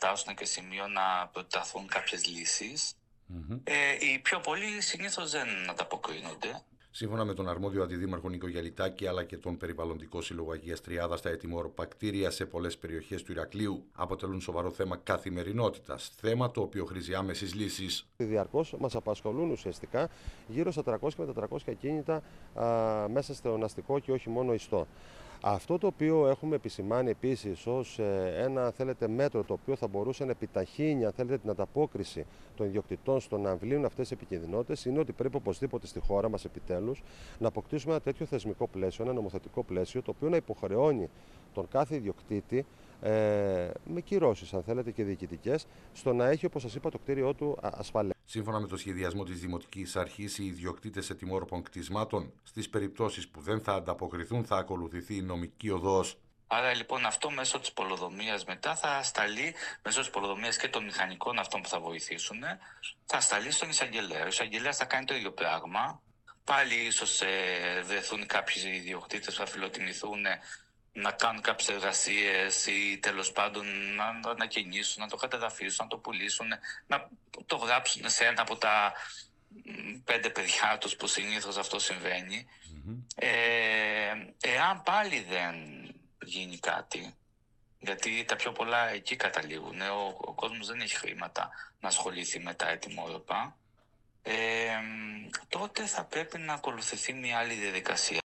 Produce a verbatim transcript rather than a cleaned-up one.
φτάσουν και σημείο να προταθούν κάποιες λύσεις. Mm-hmm. Ε, οι πιο πολλοί συνήθως δεν ανταποκρίνονται. Σύμφωνα με τον αρμόδιο αντιδήμαρχο Νίκο Γιαλιτάκη αλλά και τον περιβαλλοντικό σύλλογο Αγίας Τριάδας, τα ετοιμορροπακτήρια σε πολλές περιοχές του Ηρακλείου αποτελούν σοβαρό θέμα καθημερινότητας. Θέμα το οποίο χρήζει άμεσης λύσης. Διαρκώς μας απασχολούν ουσιαστικά γύρω στα τριακόσια με τετρακόσια κίνητα α, μέσα στο αστικό και όχι μόνο ιστό. Αυτό το οποίο έχουμε επισημάνει επίσης ως ένα θέλετε, μέτρο το οποίο θα μπορούσε να επιταχύνει αν θέλετε, την ανταπόκριση των ιδιοκτητών στο να αμβλύνουν αυτές τις επικινδυνότητες είναι ότι πρέπει οπωσδήποτε στη χώρα μας επιτέλους να αποκτήσουμε ένα τέτοιο θεσμικό πλαίσιο, ένα νομοθετικό πλαίσιο το οποίο να υποχρεώνει τον κάθε ιδιοκτήτη ε, με κυρώσεις αν θέλετε και διοικητικές στο να έχει όπως σας είπα το κτίριό του ασφαλές. Σύμφωνα με το σχεδιασμό της Δημοτικής Αρχής, οι ιδιοκτήτες ετοιμόρροπων κτισμάτων, στις περιπτώσεις που δεν θα ανταποκριθούν, θα ακολουθηθεί η νομική οδός. Άρα λοιπόν αυτό μέσω της πολεοδομίας μετά θα σταλεί, μέσω της πολεοδομίας και των μηχανικών αυτών που θα βοηθήσουν, θα σταλεί στον εισαγγελέα. Ο εισαγγελέας θα κάνει το ίδιο πράγμα. Πάλι ίσως ε, βρεθούν κάποιοι ιδιοκτήτες που θα φιλοτιμηθούν να κάνουν κάποιες εργασίες ή τέλος πάντων να, να ανακαινήσουν, να το κατεδαφίσουν, να το πουλήσουν, να το γράψουν σε ένα από τα πέντε παιδιά τους που συνήθως αυτό συμβαίνει. Mm-hmm. Ε, εάν πάλι δεν γίνει κάτι, γιατί τα πιο πολλά εκεί καταλήγουν, ο, ο κόσμος δεν έχει χρήματα να ασχοληθεί με τα ετοιμόρροπα, ε, τότε θα πρέπει να ακολουθηθεί μια άλλη διαδικασία.